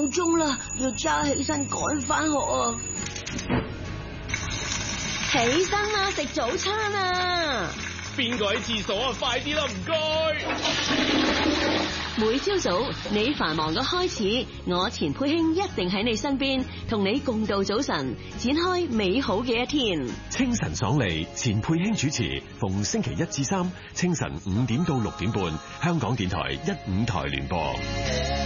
鐘啦，要揸起身趕翻學啊！ 起身啦，食早餐啊！ 邊個喺廁所啊？快啲啦，唔該！ 每朝早你繁忙嘅開始，我錢佩卿一定喺你身邊，同你共度早晨，展開美好嘅一天。 清晨爽利，錢佩卿主持，逢星期1至3清晨5點到6點半，香港電台15台聯播。